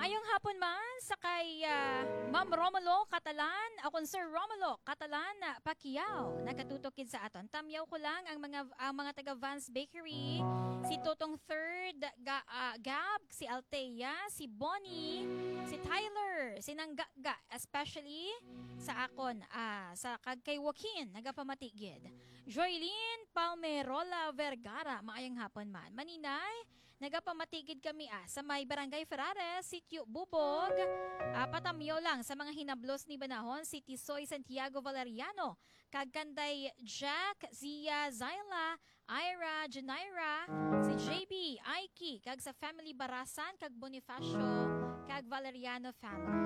Maayong hapon man sa kay Ma'am Romulo Catalan, akong Sir Romulo Catalan Pacquiao. Nagkatutokid sa aton. Tamyaw ko lang ang mga taga Vance Bakery, si Totong Third, Gab, si Althea, si Bonnie, si Tyler, si Nanggaga, especially sa akon, sa kay Joaquin, nagapamatigid. Joylene Palmerola Vergara, maayong hapon man. Maninay, nagapamatigid kami sa may Barangay Ferrares, Sitio Bubog. Patamyo lang sa mga hinablos ni Banahon, si Tisoy Santiago Valeriano, kagkanday Jack, Zia, Zyla, Ira, Janaira, si JB, Aiki, kag sa family Barasan, kag Bonifacio, kag Valeriano family.